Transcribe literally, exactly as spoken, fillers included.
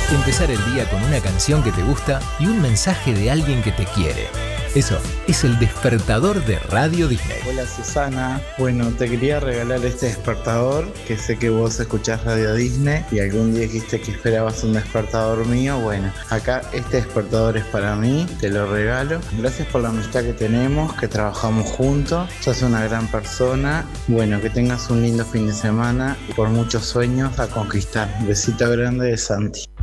Empezar el día con una canción que te gusta y un mensaje de alguien que te quiere. Eso es el despertador de Radio Disney. Hola Susana, bueno, te quería regalar este despertador, que sé que vos escuchás Radio Disney y algún día dijiste que esperabas un despertador mío. Bueno, acá este despertador es para mí, te lo regalo. Gracias por la amistad que tenemos, que trabajamos juntos, sos una gran persona. Bueno, que tengas un lindo fin de semana y por muchos sueños a conquistar. Besito grande de Santi.